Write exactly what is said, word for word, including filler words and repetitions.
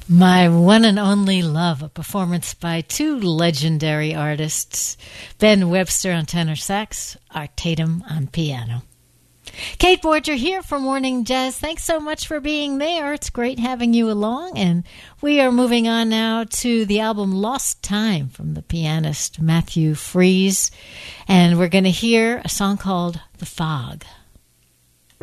My One and Only Love, a performance by two legendary artists, Ben Webster on tenor sax, Art Tatum on piano. Kate Borger here for Morning Jazz. Thanks so much for being there. It's great having you along. And we are moving on now to the album Lost Time from the pianist Matthew Freese. And we're going to hear a song called The Fog.